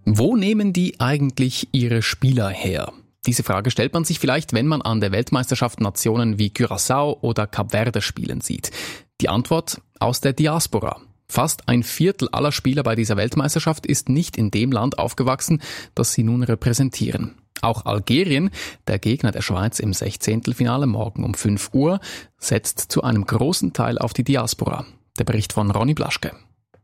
Wo nehmen die eigentlich ihre Spieler her? Diese Frage stellt man sich vielleicht, wenn man an der Weltmeisterschaft Nationen wie Curaçao oder Kap Verde spielen sieht. Die Antwort: aus der Diaspora. Fast ein Viertel aller Spieler bei dieser Weltmeisterschaft ist nicht in dem Land aufgewachsen, das sie nun repräsentieren. Auch Algerien, der Gegner der Schweiz im 16. morgen um 5 Uhr, setzt zu einem großen Teil auf die Diaspora. Der Bericht von Ronny Blaschke.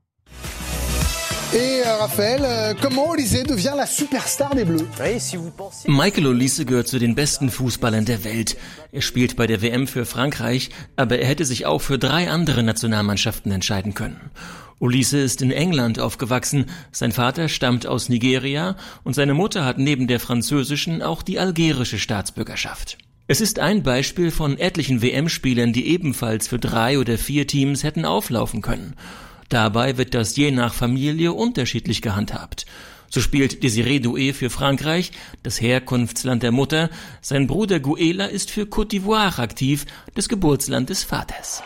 Et Raphaël, comment Olise devient la superstar des Bleus? Michael Olise gehört zu den besten Fußballern der Welt. Er spielt bei der WM für Frankreich, aber er hätte sich auch für 3 andere Nationalmannschaften entscheiden können. Olise ist in England aufgewachsen, sein Vater stammt aus Nigeria und seine Mutter hat neben der französischen auch die algerische Staatsbürgerschaft. Es ist ein Beispiel von etlichen WM-Spielern, die ebenfalls für 3 oder 4 Teams hätten auflaufen können. Dabei wird das je nach Familie unterschiedlich gehandhabt. So spielt Désiré Doué für Frankreich, das Herkunftsland der Mutter. Sein Bruder Gouela ist für Côte d'Ivoire aktiv, das Geburtsland des Vaters.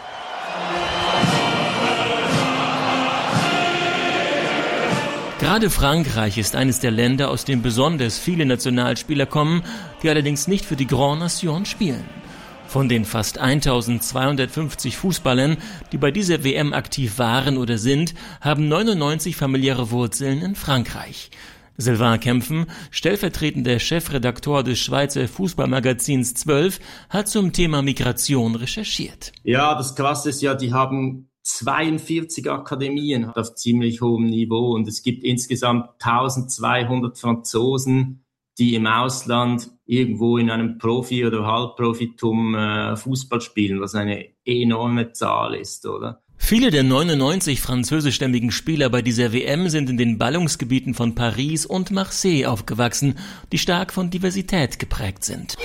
Gerade Frankreich ist eines der Länder, aus dem besonders viele Nationalspieler kommen, die allerdings nicht für die Grande Nation spielen. Von den fast 1250 Fußballern, die bei dieser WM aktiv waren oder sind, haben 99 familiäre Wurzeln in Frankreich. Sylvain Kempfen, stellvertretender Chefredakteur des Schweizer Fußballmagazins 12, hat zum Thema Migration recherchiert. Ja, das Krasse ist ja, die haben 42 Akademien auf ziemlich hohem Niveau und es gibt insgesamt 1200 Franzosen, die im Ausland irgendwo in einem Profi- oder Halbprofitum Fußball spielen, was eine enorme Zahl ist, oder? Viele der 99 französischstämmigen Spieler bei dieser WM sind in den Ballungsgebieten von Paris und Marseille aufgewachsen, die stark von Diversität geprägt sind.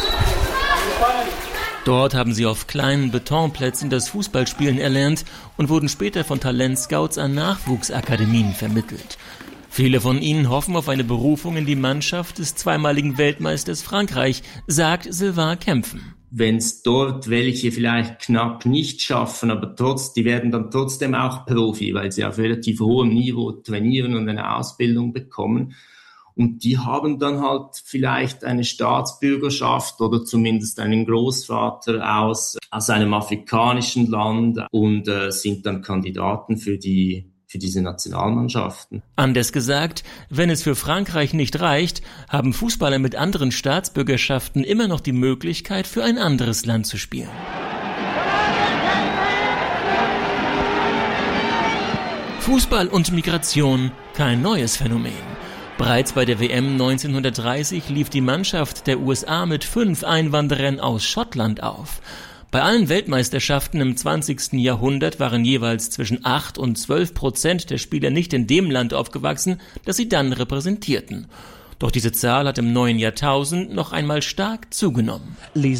Dort haben sie auf kleinen Betonplätzen das Fußballspielen erlernt und wurden später von Talentscouts an Nachwuchsakademien vermittelt. Viele von ihnen hoffen auf eine Berufung in die Mannschaft des zweimaligen Weltmeisters Frankreich, sagt Sylvain Kempfen. Wenn es dort welche vielleicht knapp nicht schaffen, aber die werden dann trotzdem auch Profi, weil sie auf relativ hohem Niveau trainieren und eine Ausbildung bekommen. Und die haben dann halt vielleicht eine Staatsbürgerschaft oder zumindest einen Großvater aus einem afrikanischen Land und sind dann Kandidaten für diese Nationalmannschaften. Anders gesagt, wenn es für Frankreich nicht reicht, haben Fußballer mit anderen Staatsbürgerschaften immer noch die Möglichkeit, für ein anderes Land zu spielen. Fußball und Migration, kein neues Phänomen. Bereits bei der WM 1930 lief die Mannschaft der USA mit 5 Einwanderern aus Schottland auf. Bei allen Weltmeisterschaften im 20. Jahrhundert waren jeweils zwischen 8 und 12% der Spieler nicht in dem Land aufgewachsen, das sie dann repräsentierten. Doch diese Zahl hat im neuen Jahrtausend noch einmal stark zugenommen.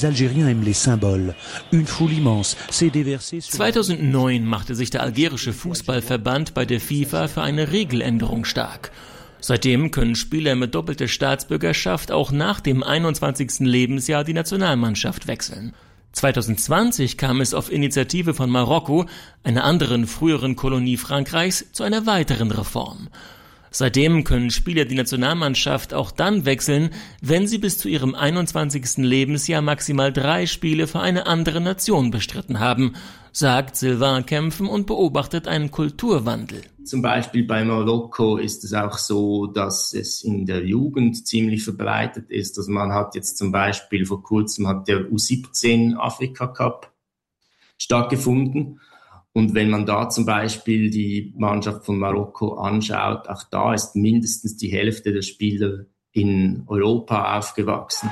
2009 machte sich der algerische Fußballverband bei der FIFA für eine Regeländerung stark. Seitdem können Spieler mit doppelter Staatsbürgerschaft auch nach dem 21. Lebensjahr die Nationalmannschaft wechseln. 2020 kam es auf Initiative von Marokko, einer anderen früheren Kolonie Frankreichs, zu einer weiteren Reform. Seitdem können Spieler die Nationalmannschaft auch dann wechseln, wenn sie bis zu ihrem 21. Lebensjahr maximal 3 Spiele für eine andere Nation bestritten haben, sagt Sylvain Kempfen und beobachtet einen Kulturwandel. Zum Beispiel bei Marokko ist es auch so, dass es in der Jugend ziemlich verbreitet ist. Also man hat jetzt zum Beispiel vor kurzem hat der U17 Afrika Cup stattgefunden. Und wenn man da zum Beispiel die Mannschaft von Marokko anschaut, auch da ist mindestens die Hälfte der Spieler in Europa aufgewachsen.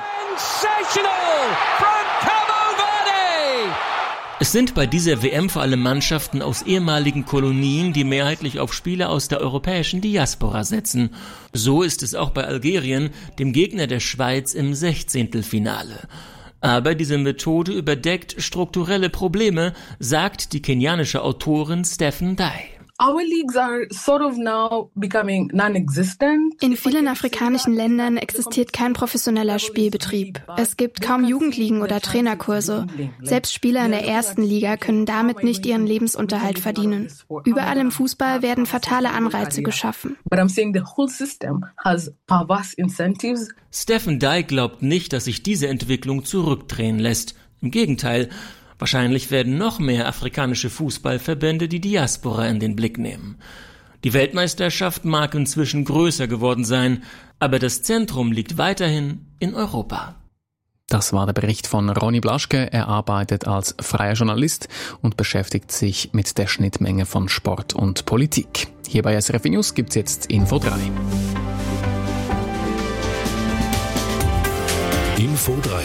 Es sind bei dieser WM vor allem Mannschaften aus ehemaligen Kolonien, die mehrheitlich auf Spieler aus der europäischen Diaspora setzen. So ist es auch bei Algerien, dem Gegner der Schweiz im 16. Finale. Aber diese Methode überdeckt strukturelle Probleme, sagt die kenianische Autorin Stephen Dai. Our leagues are sort of now becoming non-existent. In vielen afrikanischen Ländern existiert kein professioneller Spielbetrieb. Es gibt kaum Jugendligen oder Trainerkurse. Selbst Spieler in der ersten Liga können damit nicht ihren Lebensunterhalt verdienen. Überall im Fußball werden fatale Anreize geschaffen. But I'm saying the whole system has perverse incentives. Stefan Dijk glaubt nicht, dass sich diese Entwicklung zurückdrehen lässt. Im Gegenteil, wahrscheinlich werden noch mehr afrikanische Fußballverbände die Diaspora in den Blick nehmen. Die Weltmeisterschaft mag inzwischen größer geworden sein, aber das Zentrum liegt weiterhin in Europa. Das war der Bericht von Ronny Blaschke. Er arbeitet als freier Journalist und beschäftigt sich mit der Schnittmenge von Sport und Politik. Hier bei SRF News gibt's jetzt Info 3. Info 3.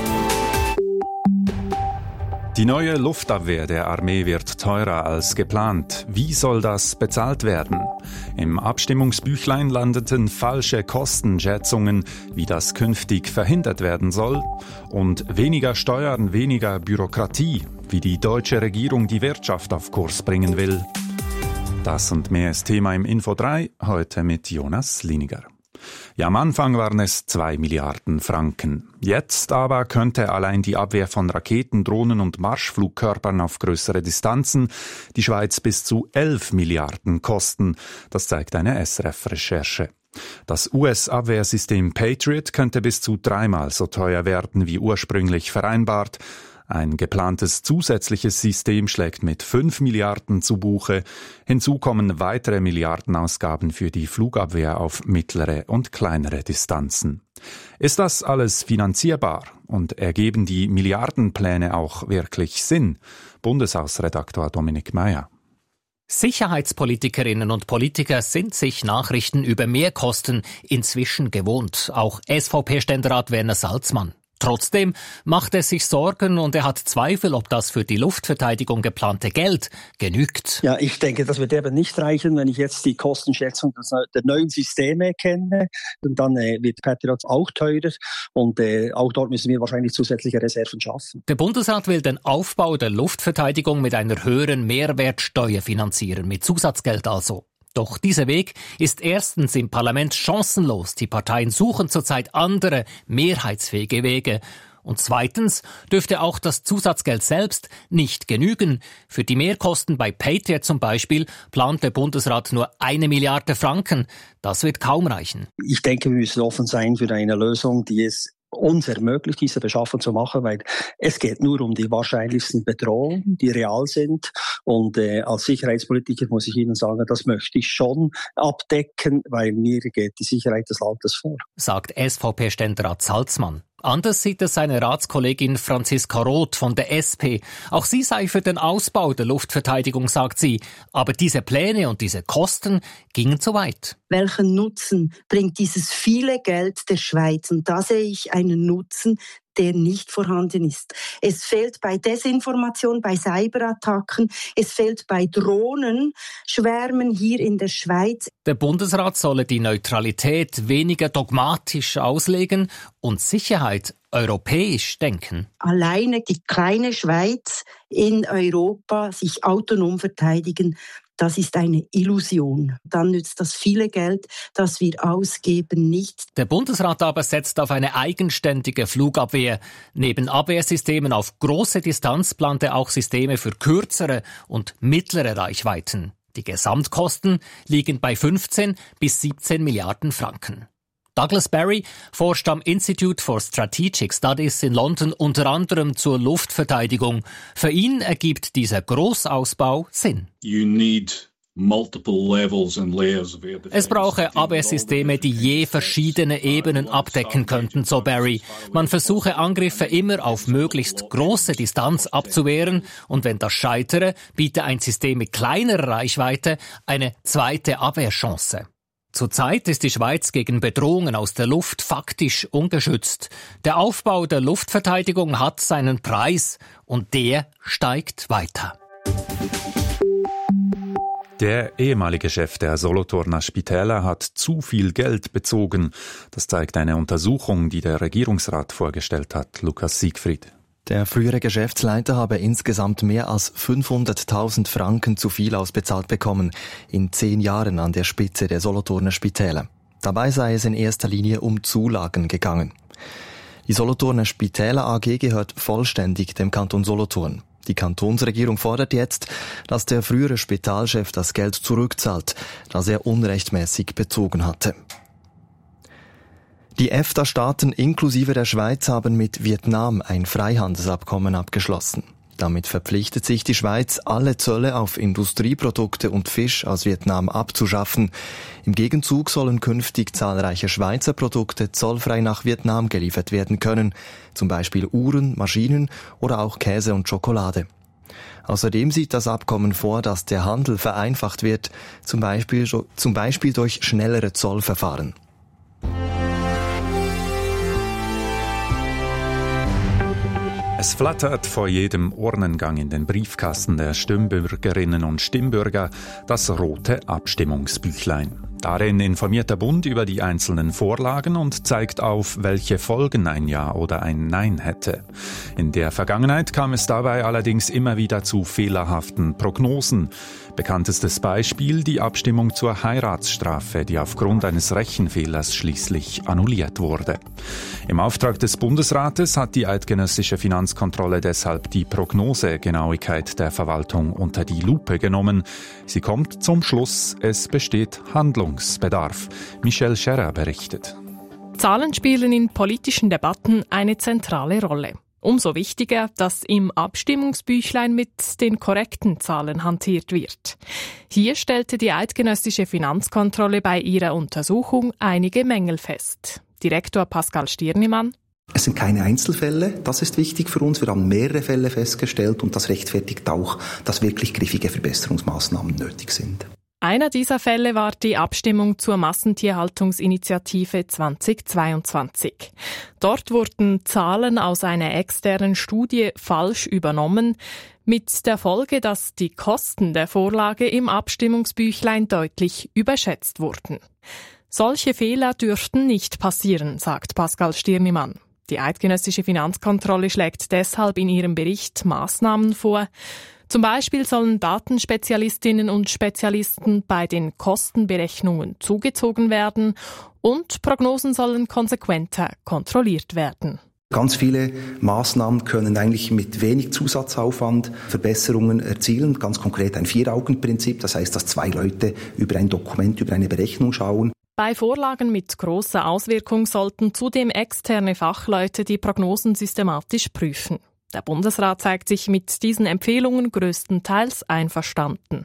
Die neue Luftabwehr der Armee wird teurer als geplant. Wie soll das bezahlt werden? Im Abstimmungsbüchlein landeten falsche Kostenschätzungen, wie das künftig verhindert werden soll. Und weniger Steuern, weniger Bürokratie, wie die deutsche Regierung die Wirtschaft auf Kurs bringen will. Das und mehr ist Thema im Info 3, heute mit Jonas Liniger. Ja, am Anfang waren es 2 Milliarden Franken. Jetzt aber könnte allein die Abwehr von Raketen, Drohnen und Marschflugkörpern auf größere Distanzen die Schweiz bis zu 11 Milliarden kosten. Das zeigt eine SRF-Recherche. Das US-Abwehrsystem Patriot könnte bis zu 3-mal so teuer werden wie ursprünglich vereinbart. Ein geplantes zusätzliches System schlägt mit 5 Milliarden zu Buche. Hinzu kommen weitere Milliardenausgaben für die Flugabwehr auf mittlere und kleinere Distanzen. Ist das alles finanzierbar und ergeben die Milliardenpläne auch wirklich Sinn? Bundeshausredaktor Dominik Meyer. Sicherheitspolitikerinnen und Politiker sind sich Nachrichten über Mehrkosten inzwischen gewohnt. Auch SVP-Ständerat Werner Salzmann. Trotzdem macht er sich Sorgen und er hat Zweifel, ob das für die Luftverteidigung geplante Geld genügt. Ja, ich denke, das wird eben nicht reichen, wenn ich jetzt die Kostenschätzung der neuen Systeme kenne. Und dann wird Patriot auch teurer und auch dort müssen wir wahrscheinlich zusätzliche Reserven schaffen. Der Bundesrat will den Aufbau der Luftverteidigung mit einer höheren Mehrwertsteuer finanzieren, mit Zusatzgeld also. Doch dieser Weg ist erstens im Parlament chancenlos. Die Parteien suchen zurzeit andere, mehrheitsfähige Wege. Und zweitens dürfte auch das Zusatzgeld selbst nicht genügen. Für die Mehrkosten bei Patriot zum Beispiel plant der Bundesrat nur 1 Milliarde Franken. Das wird kaum reichen. Ich denke, wir müssen offen sein für eine Lösung, die es uns ermöglicht, diese Beschaffung zu machen, weil es geht nur um die wahrscheinlichsten Bedrohungen, die real sind. Und als Sicherheitspolitiker muss ich Ihnen sagen, das möchte ich schon abdecken, weil mir geht die Sicherheit des Landes vor. Sagt SVP-Ständerat Salzmann. Anders sieht es seine Ratskollegin Franziska Roth von der SP. Auch sie sei für den Ausbau der Luftverteidigung, sagt sie. Aber diese Pläne und diese Kosten gingen zu weit. Welchen Nutzen bringt dieses viele Geld der Schweiz? Und da sehe ich einen Nutzen, der nicht vorhanden ist. Es fehlt bei Desinformation, bei Cyberattacken, es fehlt bei Drohnenschwärmen hier in der Schweiz. Der Bundesrat solle die Neutralität weniger dogmatisch auslegen und Sicherheit europäisch denken. Alleine die kleine Schweiz in Europa sich autonom verteidigen, das ist eine Illusion. Dann nützt das viele Geld, das wir ausgeben, nicht. Der Bundesrat aber setzt auf eine eigenständige Flugabwehr. Neben Abwehrsystemen auf große Distanz plant er auch Systeme für kürzere und mittlere Reichweiten. Die Gesamtkosten liegen bei 15 bis 17 Milliarden Franken. Douglas Barry forscht am Institute for Strategic Studies in London unter anderem zur Luftverteidigung. Für ihn ergibt dieser Großausbau Sinn. Es brauche Abwehrsysteme, die je verschiedene Ebenen abdecken könnten, so Barry. Man versuche Angriffe immer auf möglichst große Distanz abzuwehren und wenn das scheitere, biete ein System mit kleinerer Reichweite eine zweite Abwehrchance. Zurzeit ist die Schweiz gegen Bedrohungen aus der Luft faktisch ungeschützt. Der Aufbau der Luftverteidigung hat seinen Preis und der steigt weiter. Der ehemalige Chef der Solothurner Spitäler hat zu viel Geld bezogen. Das zeigt eine Untersuchung, die der Regierungsrat vorgestellt hat. Lukas Siegfried. Der frühere Geschäftsleiter habe insgesamt mehr als 500.000 Franken zu viel ausbezahlt bekommen, in 10 Jahren an der Spitze der Solothurner Spitäler. Dabei sei es in erster Linie um Zulagen gegangen. Die Solothurner Spitäler AG gehört vollständig dem Kanton Solothurn. Die Kantonsregierung fordert jetzt, dass der frühere Spitalchef das Geld zurückzahlt, das er unrechtmäßig bezogen hatte. Die EFTA-Staaten inklusive der Schweiz haben mit Vietnam ein Freihandelsabkommen abgeschlossen. Damit verpflichtet sich die Schweiz, alle Zölle auf Industrieprodukte und Fisch aus Vietnam abzuschaffen. Im Gegenzug sollen künftig zahlreiche Schweizer Produkte zollfrei nach Vietnam geliefert werden können, zum Beispiel Uhren, Maschinen oder auch Käse und Schokolade. Außerdem sieht das Abkommen vor, dass der Handel vereinfacht wird, zum Beispiel durch schnellere Zollverfahren. Es flattert vor jedem Urnengang in den Briefkasten der Stimmbürgerinnen und Stimmbürger das rote Abstimmungsbüchlein. Darin informiert der Bund über die einzelnen Vorlagen und zeigt auf, welche Folgen ein Ja oder ein Nein hätte. In der Vergangenheit kam es dabei allerdings immer wieder zu fehlerhaften Prognosen. Bekanntestes Beispiel die Abstimmung zur Heiratsstrafe, die aufgrund eines Rechenfehlers schließlich annulliert wurde. Im Auftrag des Bundesrates hat die eidgenössische Finanzkontrolle deshalb die Prognosegenauigkeit der Verwaltung unter die Lupe genommen. Sie kommt zum Schluss, es besteht Handlungsbedarf. Michelle Scherrer berichtet. Zahlen spielen in politischen Debatten eine zentrale Rolle. Umso wichtiger, dass im Abstimmungsbüchlein mit den korrekten Zahlen hantiert wird. Hier stellte die eidgenössische Finanzkontrolle bei ihrer Untersuchung einige Mängel fest. Direktor Pascal Stirnimann: Es sind keine Einzelfälle, das ist wichtig für uns. Wir haben mehrere Fälle festgestellt und das rechtfertigt auch, dass wirklich griffige Verbesserungsmaßnahmen nötig sind. Einer dieser Fälle war die Abstimmung zur Massentierhaltungsinitiative 2022. Dort wurden Zahlen aus einer externen Studie falsch übernommen, mit der Folge, dass die Kosten der Vorlage im Abstimmungsbüchlein deutlich überschätzt wurden. Solche Fehler dürften nicht passieren, sagt Pascal Stirnimann. Die eidgenössische Finanzkontrolle schlägt deshalb in ihrem Bericht Maßnahmen vor. Zum Beispiel sollen Datenspezialistinnen und Spezialisten bei den Kostenberechnungen zugezogen werden und Prognosen sollen konsequenter kontrolliert werden. Ganz viele Maßnahmen können eigentlich mit wenig Zusatzaufwand Verbesserungen erzielen. Ganz konkret ein 4-Augen-Prinzip, das heißt, dass 2 Leute über ein Dokument, über eine Berechnung schauen. Bei Vorlagen mit grosser Auswirkung sollten zudem externe Fachleute die Prognosen systematisch prüfen. Der Bundesrat zeigt sich mit diesen Empfehlungen größtenteils einverstanden.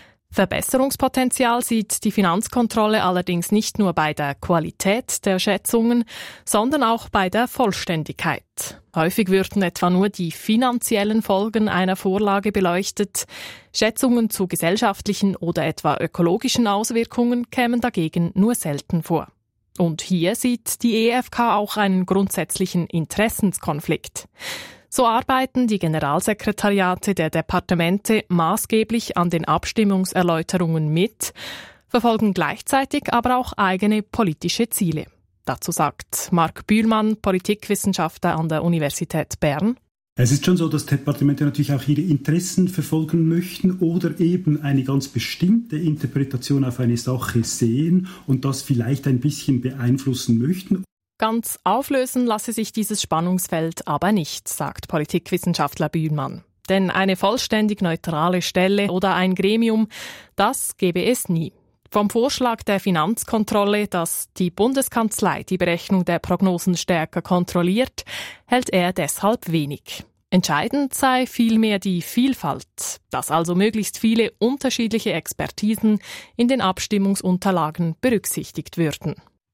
Verbesserungspotenzial sieht die Finanzkontrolle allerdings nicht nur bei der Qualität der Schätzungen, sondern auch bei der Vollständigkeit. Häufig würden etwa nur die finanziellen Folgen einer Vorlage beleuchtet. Schätzungen zu gesellschaftlichen oder etwa ökologischen Auswirkungen kämen dagegen nur selten vor. Und hier sieht die EFK auch einen grundsätzlichen Interessenskonflikt. So arbeiten die Generalsekretariate der Departemente maßgeblich an den Abstimmungserläuterungen mit, verfolgen gleichzeitig aber auch eigene politische Ziele. Dazu sagt Marc Bühlmann, Politikwissenschaftler an der Universität Bern: Es ist schon so, dass Departemente natürlich auch ihre Interessen verfolgen möchten oder eben eine ganz bestimmte Interpretation auf eine Sache sehen und das vielleicht ein bisschen beeinflussen möchten. Ganz auflösen lasse sich dieses Spannungsfeld aber nicht, sagt Politikwissenschaftler Bühlmann. Denn eine vollständig neutrale Stelle oder ein Gremium, das gäbe es nie. Vom Vorschlag der Finanzkontrolle, dass die Bundeskanzlei die Berechnung der Prognosen stärker kontrolliert, hält er deshalb wenig. Entscheidend sei vielmehr die Vielfalt, dass also möglichst viele unterschiedliche Expertisen in den Abstimmungsunterlagen berücksichtigt würden.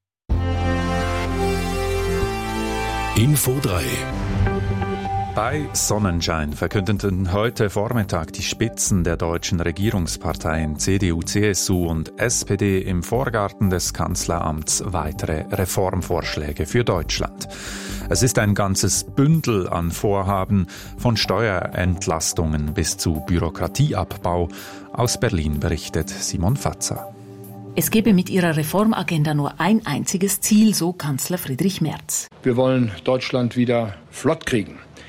Info 3. Bei Sonnenschein verkündeten heute Vormittag die Spitzen der deutschen Regierungsparteien CDU, CSU und SPD im Vorgarten des Kanzleramts weitere Reformvorschläge für Deutschland. Es ist ein ganzes Bündel an Vorhaben, von Steuerentlastungen bis zu Bürokratieabbau. Aus Berlin berichtet Simon Fatzer. Es gebe mit ihrer Reformagenda nur ein einziges Ziel, so Kanzler Friedrich Merz. Wir wollen Deutschland wieder flott kriegen.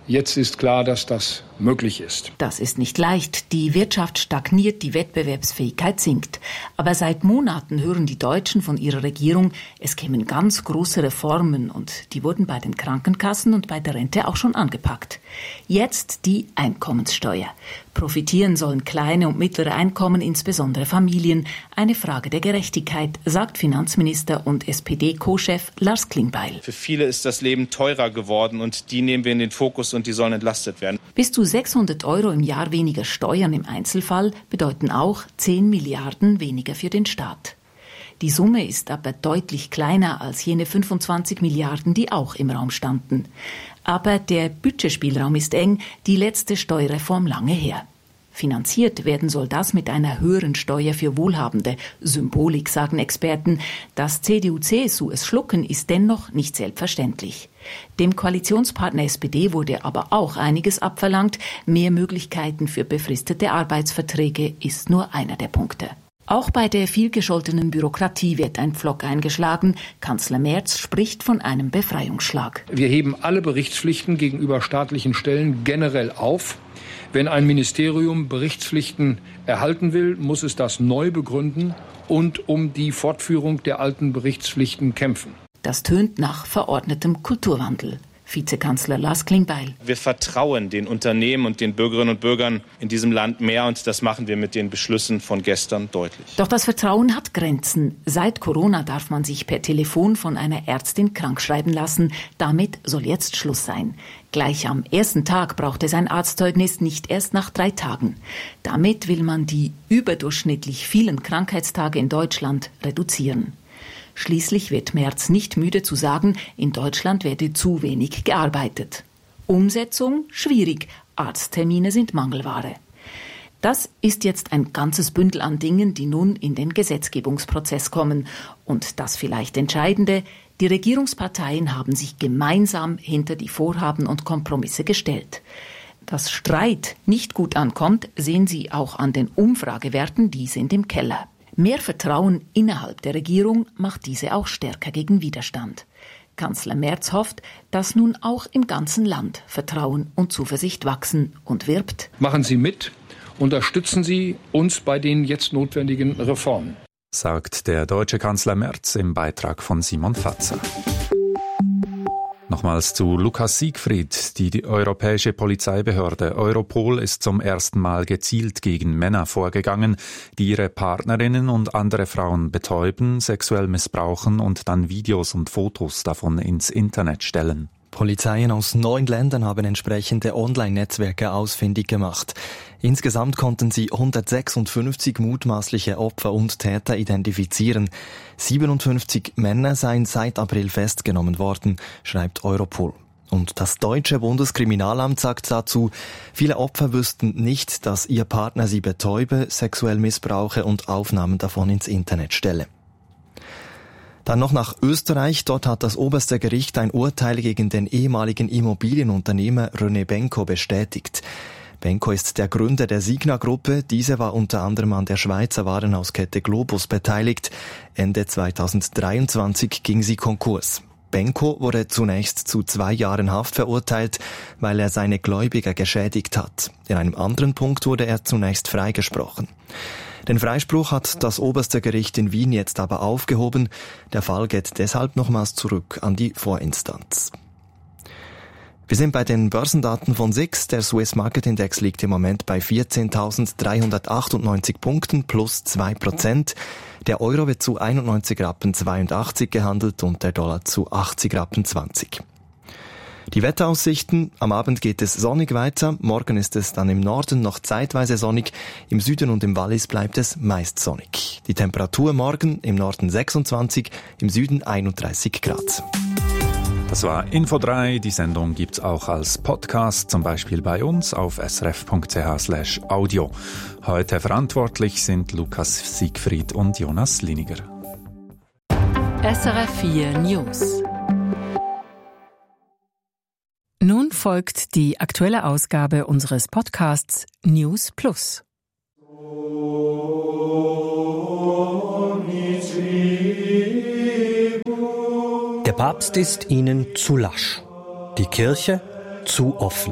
Jetzt ist klar, dass das möglich ist. Das ist nicht leicht. Die Wirtschaft stagniert, die Wettbewerbsfähigkeit sinkt. Aber seit Monaten hören die Deutschen von ihrer Regierung, es kämen ganz große Reformen und die wurden bei den Krankenkassen und bei der Rente auch schon angepackt. Jetzt die Einkommenssteuer. Profitieren sollen kleine und mittlere Einkommen, insbesondere Familien. Eine Frage der Gerechtigkeit, sagt Finanzminister und SPD-Co-Chef Lars Klingbeil. Für viele ist das Leben teurer geworden und die nehmen wir in den Fokus und die sollen entlastet werden. Bis zu 600 € im Jahr weniger Steuern im Einzelfall bedeuten auch 10 Milliarden weniger für den Staat. Die Summe ist aber deutlich kleiner als jene 25 Milliarden, die auch im Raum standen. Aber der Budgetspielraum ist eng, die letzte Steuerreform lange her. Finanziert werden soll das mit einer höheren Steuer für Wohlhabende. Symbolik, sagen Experten. Dass CDU-CSU es schlucken, ist dennoch nicht selbstverständlich. Dem Koalitionspartner SPD wurde aber auch einiges abverlangt. Mehr Möglichkeiten für befristete Arbeitsverträge ist nur einer der Punkte. Auch bei der vielgescholtenen Bürokratie wird ein Pflock eingeschlagen. Kanzler Merz spricht von einem Befreiungsschlag. Wir heben alle Berichtspflichten gegenüber staatlichen Stellen generell auf. Wenn ein Ministerium Berichtspflichten erhalten will, muss es das neu begründen und um die Fortführung der alten Berichtspflichten kämpfen. Das tönt nach verordnetem Kulturwandel. Vizekanzler Lars Klingbeil. Wir vertrauen den Unternehmen und den Bürgerinnen und Bürgern in diesem Land mehr und das machen wir mit den Beschlüssen von gestern deutlich. Doch das Vertrauen hat Grenzen. Seit Corona darf man sich per Telefon von einer Ärztin krankschreiben lassen. Damit soll jetzt Schluss sein. Gleich am ersten Tag braucht es ein Arztzeugnis, nicht erst nach 3 Tagen. Damit will man die überdurchschnittlich vielen Krankheitstage in Deutschland reduzieren. Schließlich wird Merz nicht müde zu sagen, in Deutschland werde zu wenig gearbeitet. Umsetzung schwierig, Arzttermine sind Mangelware. Das ist jetzt ein ganzes Bündel an Dingen, die nun in den Gesetzgebungsprozess kommen. Und das vielleicht Entscheidende, die Regierungsparteien haben sich gemeinsam hinter die Vorhaben und Kompromisse gestellt. Dass Streit nicht gut ankommt, sehen Sie auch an den Umfragewerten, die sind im Keller. Mehr Vertrauen innerhalb der Regierung macht diese auch stärker gegen Widerstand. Kanzler Merz hofft, dass nun auch im ganzen Land Vertrauen und Zuversicht wachsen und wirbt. Machen Sie mit, unterstützen Sie uns bei den jetzt notwendigen Reformen, sagt der deutsche Kanzler Merz im Beitrag von Simon Fatzer. Nochmals zu Lukas Siegfried. Die europäische Polizeibehörde Europol ist zum ersten Mal gezielt gegen Männer vorgegangen, die ihre Partnerinnen und andere Frauen betäuben, sexuell missbrauchen und dann Videos und Fotos davon ins Internet stellen. Polizeien aus 9 Ländern haben entsprechende Online-Netzwerke ausfindig gemacht. Insgesamt konnten sie 156 mutmaßliche Opfer und Täter identifizieren. 57 Männer seien seit April festgenommen worden, schreibt Europol. Und das deutsche Bundeskriminalamt sagt dazu, viele Opfer wüssten nicht, dass ihr Partner sie betäube, sexuell missbrauche und Aufnahmen davon ins Internet stelle. Dann noch nach Österreich. Dort hat das oberste Gericht ein Urteil gegen den ehemaligen Immobilienunternehmer René Benko bestätigt. Benko ist der Gründer der Signa-Gruppe. Diese war unter anderem an der Schweizer Warenhauskette Globus beteiligt. Ende 2023 ging sie Konkurs. Benko wurde zunächst zu 2 Jahren Haft verurteilt, weil er seine Gläubiger geschädigt hat. In einem anderen Punkt wurde er zunächst freigesprochen. Den Freispruch hat das oberste Gericht in Wien jetzt aber aufgehoben. Der Fall geht deshalb nochmals zurück an die Vorinstanz. Wir sind bei den Börsendaten von SIX. Der Swiss Market Index liegt im Moment bei 14.398 Punkten plus 2%. Der Euro wird zu 91,82 Rappen gehandelt und der Dollar zu 80,20 Rappen. Die Wetteraussichten: Am Abend geht es sonnig weiter, morgen ist es dann im Norden noch zeitweise sonnig, im Süden und im Wallis bleibt es meist sonnig. Die Temperatur morgen im Norden 26, im Süden 31 Grad. Das war Info 3. Die Sendung gibt's auch als Podcast, zum Beispiel bei uns auf srf.ch/audio. Heute verantwortlich sind Lukas Siegfried und Jonas Liniger. SRF 4 News. Nun folgt die aktuelle Ausgabe unseres Podcasts News Plus. Der Papst ist ihnen zu lasch. Die Kirche zu offen.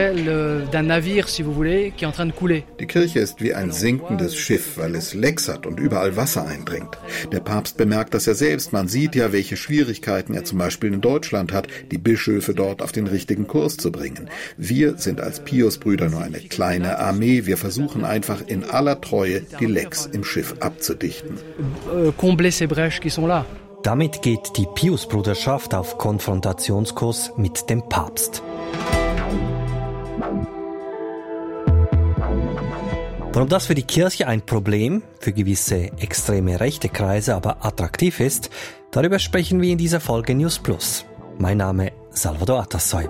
Die Kirche ist wie ein sinkendes Schiff, weil es Lecks hat und überall Wasser eindringt. Der Papst bemerkt das ja selbst. Man sieht ja, welche Schwierigkeiten er zum Beispiel in Deutschland hat, die Bischöfe dort auf den richtigen Kurs zu bringen. Wir sind als Piusbrüder nur eine kleine Armee. Wir versuchen einfach in aller Treue, die Lecks im Schiff abzudichten. Damit geht die Piusbruderschaft auf Konfrontationskurs mit dem Papst. Warum das für die Kirche ein Problem, für gewisse extreme rechte Kreise aber attraktiv ist, darüber sprechen wir in dieser Folge News Plus. Mein Name Salvador Atassoy.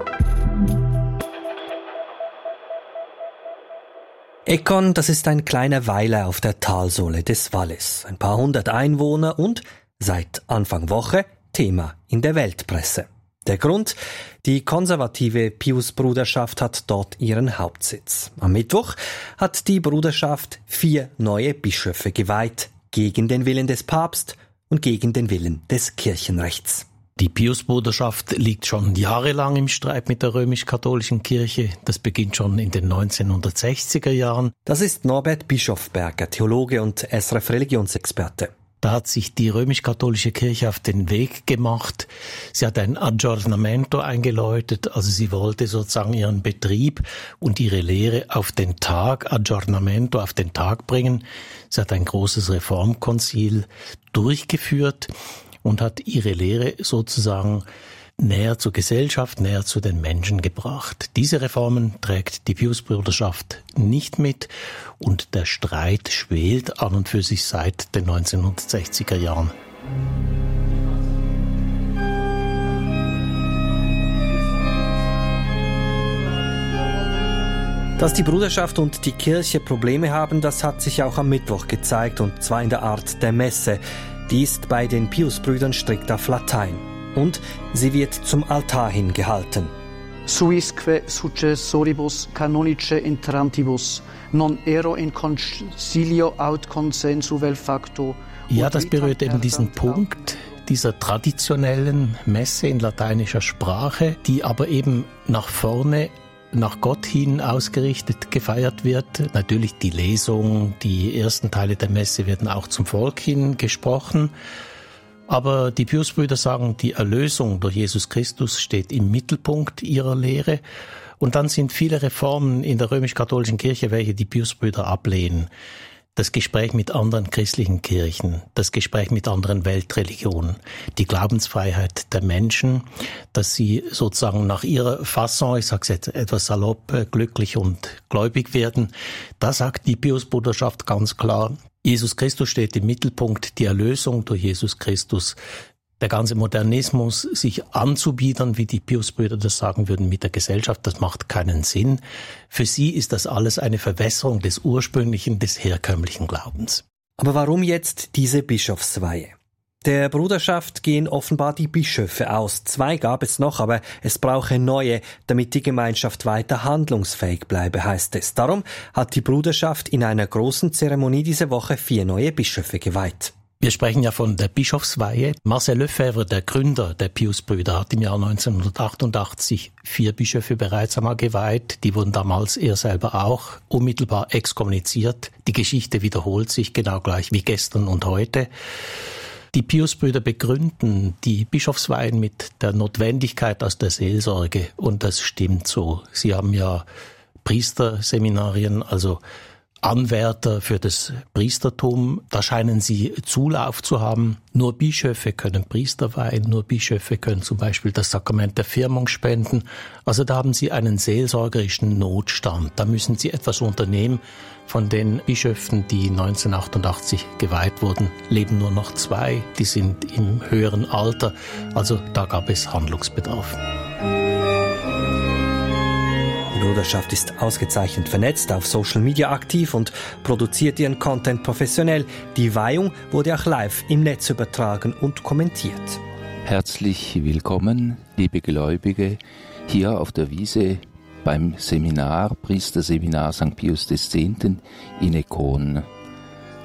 Ekon, das ist ein kleiner Weiler auf der Talsohle des Wallis. Ein paar hundert Einwohner und seit Anfang Woche Thema in der Weltpresse. Der Grund? Die konservative Pius-Bruderschaft hat dort ihren Hauptsitz. Am Mittwoch hat die Bruderschaft 4 neue Bischöfe geweiht, gegen den Willen des Papstes und gegen den Willen des Kirchenrechts. Die Pius-Bruderschaft liegt schon jahrelang im Streit mit der römisch-katholischen Kirche. Das beginnt schon in den 1960er Jahren. Das ist Norbert Bischofberger, Theologe und SRF-Religionsexperte. Da hat sich die römisch-katholische Kirche auf den Weg gemacht. Sie hat ein Aggiornamento eingeläutet, also sie wollte sozusagen ihren Betrieb und ihre Lehre auf den Tag, Aggiornamento auf den Tag bringen. Sie hat ein großes Reformkonzil durchgeführt und hat ihre Lehre sozusagen näher zur Gesellschaft, näher zu den Menschen gebracht. Diese Reformen trägt die Pius-Bruderschaft nicht mit und der Streit schwelt an und für sich seit den 1960er Jahren. Dass die Bruderschaft und die Kirche Probleme haben, das hat sich auch am Mittwoch gezeigt, und zwar in der Art der Messe. Die ist bei den Pius-Brüdern strikt auf Latein. Und sie wird zum Altar hin gehalten. Suisque successoribus canonice interantibus, non ero in concilio aut consensu vel facto. Ja, das berührt eben diesen Punkt dieser traditionellen Messe in lateinischer Sprache, die aber eben nach vorne, nach Gott hin ausgerichtet gefeiert wird. Natürlich die Lesung, die ersten Teile der Messe werden auch zum Volk hin gesprochen. Aber die Pius-Brüder sagen, die Erlösung durch Jesus Christus steht im Mittelpunkt ihrer Lehre. Und dann sind viele Reformen in der römisch-katholischen Kirche, welche die Pius-Brüder ablehnen. Das Gespräch mit anderen christlichen Kirchen, das Gespräch mit anderen Weltreligionen, die Glaubensfreiheit der Menschen, dass sie sozusagen nach ihrer Fasson, ich sage es jetzt etwas salopp, glücklich und gläubig werden. Da sagt die Pius-Bruderschaft ganz klar, Jesus Christus steht im Mittelpunkt, die Erlösung durch Jesus Christus. Der ganze Modernismus, sich anzubiedern, wie die Pius-Brüder das sagen würden, mit der Gesellschaft, das macht keinen Sinn. Für sie ist das alles eine Verwässerung des ursprünglichen, des herkömmlichen Glaubens. Aber warum jetzt diese Bischofsweihe? Der Bruderschaft gehen offenbar die Bischöfe aus. 2 gab es noch, aber es brauche neue, damit die Gemeinschaft weiter handlungsfähig bleibe, heißt es. Darum hat die Bruderschaft in einer großen Zeremonie diese Woche 4 neue Bischöfe geweiht. Wir sprechen ja von der Bischofsweihe. Marcel Lefebvre, der Gründer der Pius-Brüder, hat im Jahr 1988 4 Bischöfe bereits einmal geweiht. Die wurden damals, er selber auch, unmittelbar exkommuniziert. Die Geschichte wiederholt sich genau gleich wie gestern und heute. Die Pius-Brüder begründen die Bischofsweihen mit der Notwendigkeit aus der Seelsorge. Und das stimmt so. Sie haben ja Priesterseminarien, also Anwärter für das Priestertum. Da scheinen sie Zulauf zu haben. Nur Bischöfe können Priester weihen, nur Bischöfe können zum Beispiel das Sakrament der Firmung spenden. Also da haben sie einen seelsorgerischen Notstand. Da müssen sie etwas unternehmen. Von den Bischöfen, die 1988 geweiht wurden, leben nur noch 2. Die sind im höheren Alter. Also da gab es Handlungsbedarf. Die Bruderschaft ist ausgezeichnet vernetzt, auf Social Media aktiv und produziert ihren Content professionell. Die Weihung wurde auch live im Netz übertragen und kommentiert. Herzlich willkommen, liebe Gläubige, hier auf der Wiese beim Seminar, Priesterseminar St. Pius X. in Ekon.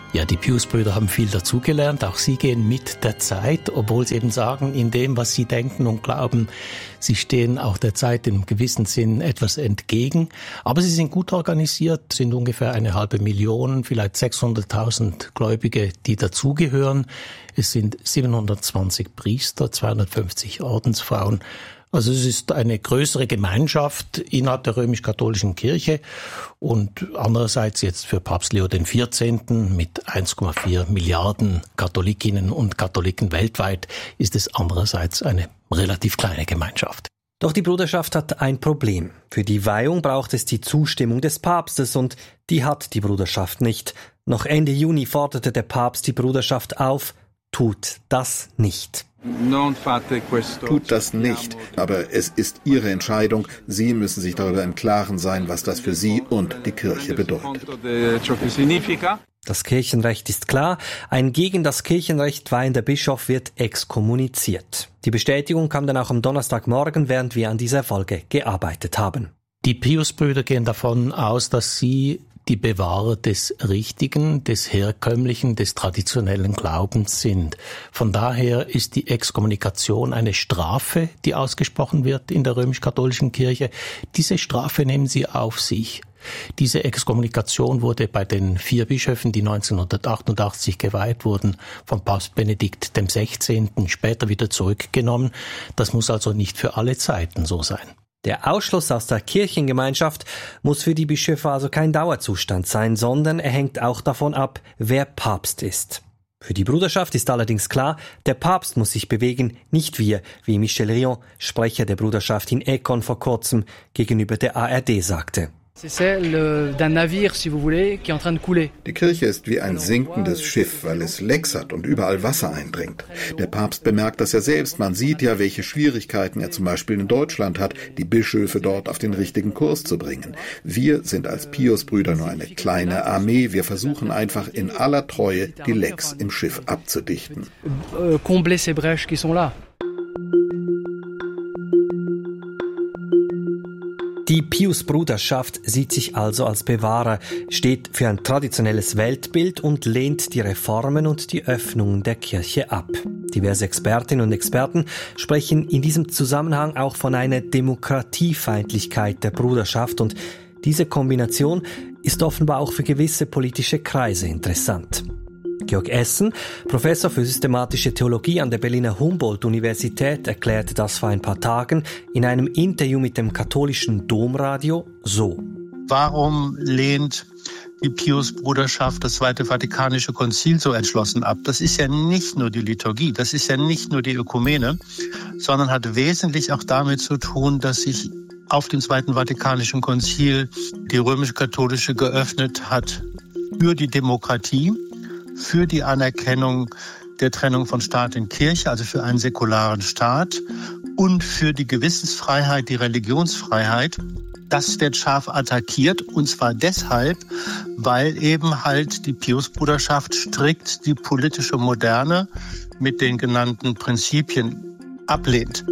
Ja, die Pius-Brüder haben viel dazugelernt. Auch sie gehen mit der Zeit, obwohl sie eben sagen, in dem, was sie denken und glauben, sie stehen auch der Zeit im gewissen Sinn etwas entgegen. Aber sie sind gut organisiert, sind ungefähr 500.000, vielleicht 600.000 Gläubige, die dazugehören. Es sind 720 Priester, 250 Ordensfrauen. Also es ist eine größere Gemeinschaft innerhalb der römisch-katholischen Kirche und andererseits jetzt für Papst Leo XIV. Mit 1,4 Milliarden Katholikinnen und Katholiken weltweit ist es andererseits eine relativ kleine Gemeinschaft. Doch die Bruderschaft hat ein Problem. Für die Weihung braucht es die Zustimmung des Papstes und die hat die Bruderschaft nicht. Noch Ende Juni forderte der Papst die Bruderschaft auf, tut das nicht. Tut das nicht, aber es ist Ihre Entscheidung. Sie müssen sich darüber im Klaren sein, was das für Sie und die Kirche bedeutet. Das Kirchenrecht ist klar. Ein gegen das Kirchenrecht weihender Bischof wird exkommuniziert. Die Bestätigung kam dann auch am Donnerstagmorgen, während wir an dieser Folge gearbeitet haben. Die Pius-Brüder gehen davon aus, dass sie die Bewahrer des richtigen, des herkömmlichen, des traditionellen Glaubens sind. Von daher ist die Exkommunikation eine Strafe, die ausgesprochen wird in der römisch-katholischen Kirche. Diese Strafe nehmen sie auf sich. Diese Exkommunikation wurde bei den 4 Bischöfen, die 1988 geweiht wurden, von Papst Benedikt XVI. Später wieder zurückgenommen. Das muss also nicht für alle Zeiten so sein. Der Ausschluss aus der Kirchengemeinschaft muss für die Bischöfe also kein Dauerzustand sein, sondern er hängt auch davon ab, wer Papst ist. Für die Bruderschaft ist allerdings klar, der Papst muss sich bewegen, nicht wir, wie Michel Rion, Sprecher der Bruderschaft in Econ vor kurzem gegenüber der ARD sagte. Die Kirche ist wie ein sinkendes Schiff, weil es Lecks hat und überall Wasser eindringt. Der Papst bemerkt das ja selbst. Man sieht ja, welche Schwierigkeiten er zum Beispiel in Deutschland hat, die Bischöfe dort auf den richtigen Kurs zu bringen. Wir sind als Pius-Brüder nur eine kleine Armee. Wir versuchen einfach in aller Treue, die Lecks im Schiff abzudichten. Die Pius-Bruderschaft sieht sich also als Bewahrer, steht für ein traditionelles Weltbild und lehnt die Reformen und die Öffnungen der Kirche ab. Diverse Expertinnen und Experten sprechen in diesem Zusammenhang auch von einer Demokratiefeindlichkeit der Bruderschaft und diese Kombination ist offenbar auch für gewisse politische Kreise interessant. Georg Essen, Professor für systematische Theologie an der Berliner Humboldt-Universität, erklärte das vor ein paar Tagen in einem Interview mit dem katholischen Domradio so. Warum lehnt die Pius-Bruderschaft das Zweite Vatikanische Konzil so entschlossen ab? Das ist ja nicht nur die Liturgie, das ist ja nicht nur die Ökumene, sondern hat wesentlich auch damit zu tun, dass sich auf dem Zweiten Vatikanischen Konzil die römisch-katholische geöffnet hat für die Demokratie, für die Anerkennung der Trennung von Staat und Kirche, also für einen säkularen Staat und für die Gewissensfreiheit, die Religionsfreiheit. Das wird scharf attackiert und zwar deshalb, weil eben halt die Pius-Bruderschaft strikt die politische Moderne mit den genannten Prinzipien ablehnt.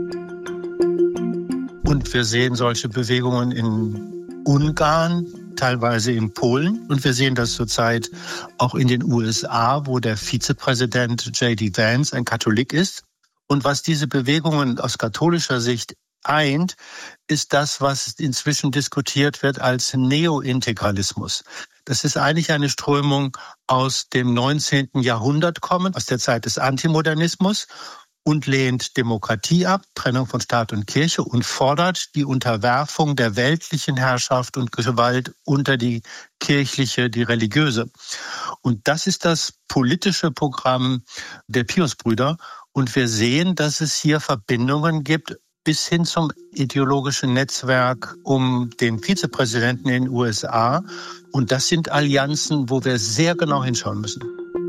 Und wir sehen solche Bewegungen in Ungarn, teilweise in Polen. Und wir sehen das zurzeit auch in den USA, wo der Vizepräsident J.D. Vance ein Katholik ist. Und was diese Bewegungen aus katholischer Sicht eint, ist das, was inzwischen diskutiert wird als Neointegralismus. Das ist eigentlich eine Strömung aus dem 19. Jahrhundert kommend, aus der Zeit des Antimodernismus und lehnt Demokratie ab, Trennung von Staat und Kirche und fordert die Unterwerfung der weltlichen Herrschaft und Gewalt unter die kirchliche, die religiöse. Und das ist das politische Programm der Pius-Brüder. Und wir sehen, dass es hier Verbindungen gibt bis hin zum ideologischen Netzwerk um den Vizepräsidenten in den USA. Und das sind Allianzen, wo wir sehr genau hinschauen müssen.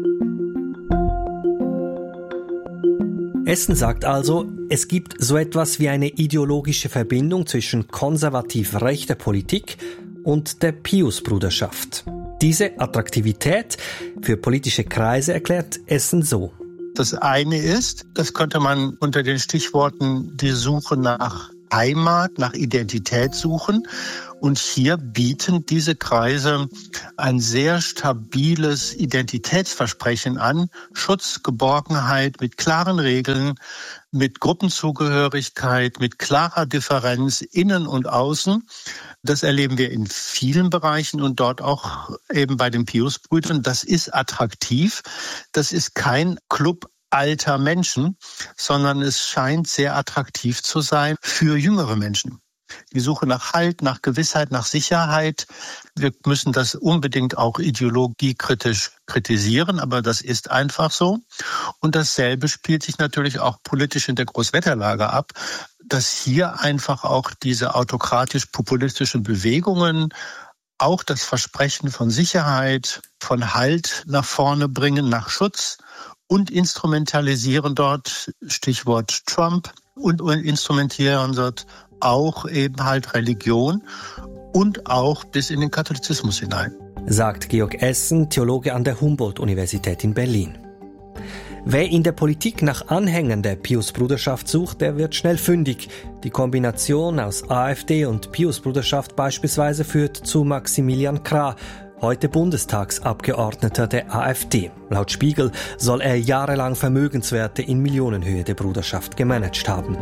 Essen sagt also, es gibt so etwas wie eine ideologische Verbindung zwischen konservativ rechter Politik und der Pius-Bruderschaft. Diese Attraktivität für politische Kreise erklärt Essen so. Das eine ist, das könnte man unter den Stichworten die Suche nach Heimat, nach Identität suchen. Und hier bieten diese Kreise ein sehr stabiles Identitätsversprechen an. Schutz, Geborgenheit mit klaren Regeln, mit Gruppenzugehörigkeit, mit klarer Differenz innen und außen. Das erleben wir in vielen Bereichen und dort auch eben bei den Pius-Brüdern. Das ist attraktiv. Das ist kein Club alter Menschen, sondern es scheint sehr attraktiv zu sein für jüngere Menschen. Die Suche nach Halt, nach Gewissheit, nach Sicherheit. Wir müssen das unbedingt auch ideologiekritisch kritisieren, aber das ist einfach so. Und dasselbe spielt sich natürlich auch politisch in der Großwetterlage ab, dass hier einfach auch diese autokratisch-populistischen Bewegungen auch das Versprechen von Sicherheit, von Halt nach vorne bringen, nach Schutz und instrumentalisieren dort, Stichwort Trump, und instrumentieren dort auch eben halt Religion und auch bis in den Katholizismus hinein. Sagt Georg Essen, Theologe an der Humboldt-Universität in Berlin. Wer in der Politik nach Anhängern der Pius-Bruderschaft sucht, der wird schnell fündig. Die Kombination aus AfD und Pius-Bruderschaft beispielsweise führt zu Maximilian Krah, heute Bundestagsabgeordneter der AfD. Laut Spiegel soll er jahrelang Vermögenswerte in Millionenhöhe der Bruderschaft gemanagt haben.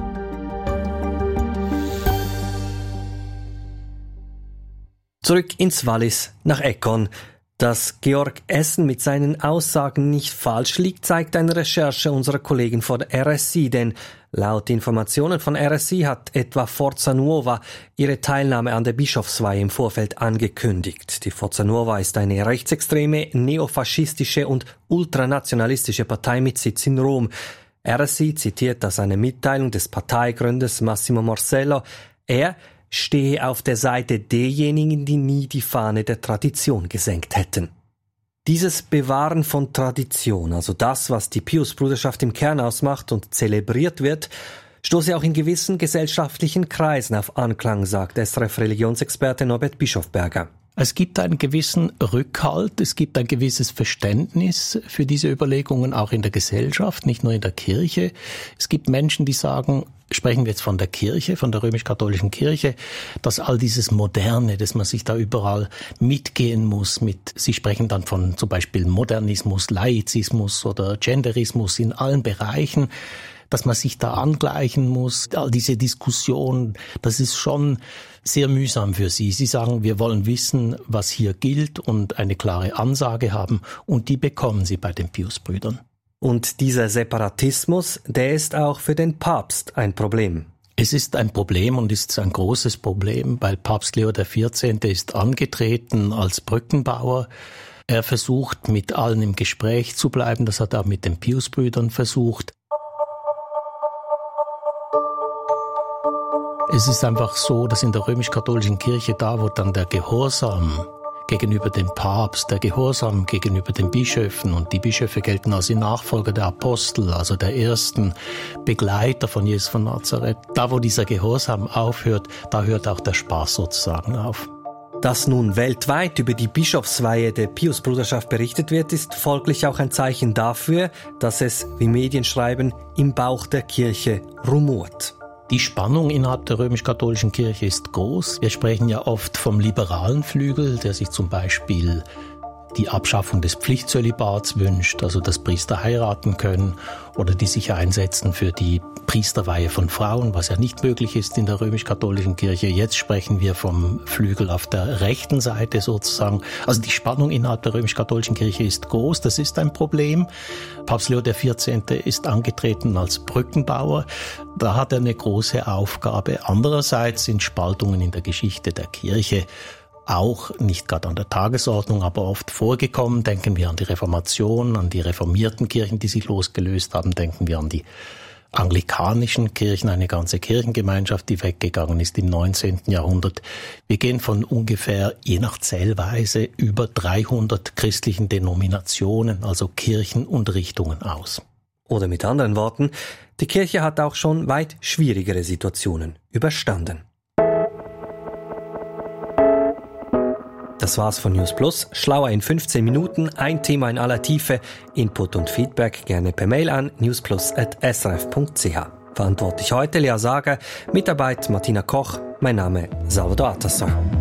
Zurück ins Wallis, nach Ekkon. Dass Georg Essen mit seinen Aussagen nicht falsch liegt, zeigt eine Recherche unserer Kollegen von RSI, denn laut Informationen von RSI hat etwa Forza Nuova ihre Teilnahme an der Bischofsweihe im Vorfeld angekündigt. Die Forza Nuova ist eine rechtsextreme, neofaschistische und ultranationalistische Partei mit Sitz in Rom. RSI zitiert aus einer Mitteilung des Parteigründers Massimo Morsello. Er stehe auf der Seite derjenigen, die nie die Fahne der Tradition gesenkt hätten. Dieses Bewahren von Tradition, also das, was die Pius-Bruderschaft im Kern ausmacht und zelebriert wird, stoße auch in gewissen gesellschaftlichen Kreisen auf Anklang, sagt SRF-Religionsexperte Norbert Bischofberger. Es gibt einen gewissen Rückhalt, es gibt ein gewisses Verständnis für diese Überlegungen auch in der Gesellschaft, nicht nur in der Kirche. Es gibt Menschen, die sagen, sprechen wir jetzt von der Kirche, von der römisch-katholischen Kirche, dass all dieses Moderne, dass man sich da überall mitgehen muss Sie sprechen dann von zum Beispiel Modernismus, Laizismus oder Genderismus in allen Bereichen, dass man sich da angleichen muss, all diese Diskussion, das ist schon sehr mühsam für sie. Sie sagen, wir wollen wissen, was hier gilt und eine klare Ansage haben und die bekommen sie bei den Pius-Brüdern. Und dieser Separatismus, der ist auch für den Papst ein Problem. Es ist ein Problem und ist ein großes Problem, weil Papst Leo XIV. Ist angetreten als Brückenbauer. Er versucht, mit allen im Gespräch zu bleiben. Das hat er auch mit den Pius-Brüdern versucht. Es ist einfach so, dass in der römisch-katholischen Kirche, da wo dann der Gehorsam gegenüber dem Papst, der Gehorsam gegenüber den Bischöfen, und die Bischöfe gelten als die Nachfolger der Apostel, also der ersten Begleiter von Jesus von Nazareth. Da wo dieser Gehorsam aufhört, da hört auch der Spaß sozusagen auf. Dass nun weltweit über die Bischofsweihe der Pius-Bruderschaft berichtet wird, ist folglich auch ein Zeichen dafür, dass es, wie Medien schreiben, im Bauch der Kirche rumort. Die Spannung innerhalb der römisch-katholischen Kirche ist groß. Wir sprechen ja oft vom liberalen Flügel, der sich zum Beispiel die Abschaffung des Pflichtzölibats wünscht, also dass Priester heiraten können, oder die sich einsetzen für die Priesterweihe von Frauen, was ja nicht möglich ist in der römisch-katholischen Kirche. Jetzt sprechen wir vom Flügel auf der rechten Seite sozusagen. Also die Spannung innerhalb der römisch-katholischen Kirche ist groß, das ist ein Problem. Papst Leo XIV. Ist angetreten als Brückenbauer. Da hat er eine große Aufgabe. Andererseits sind Spaltungen in der Geschichte der Kirche auch nicht gerade an der Tagesordnung, aber oft vorgekommen. Denken wir an die Reformation, an die reformierten Kirchen, die sich losgelöst haben. Denken wir an die anglikanischen Kirchen, eine ganze Kirchengemeinschaft, die weggegangen ist im 19. Jahrhundert. Wir gehen von ungefähr, je nach Zählweise, über 300 christlichen Denominationen, also Kirchen und Richtungen aus. Oder mit anderen Worten, die Kirche hat auch schon weit schwierigere Situationen überstanden. Das war's von News Plus. Schlauer in 15 Minuten, ein Thema in aller Tiefe. Input und Feedback gerne per Mail an newsplus@srf.ch. Verantwortlich heute Lea Sager, Mitarbeit Martina Koch, mein Name Salvador Atasson.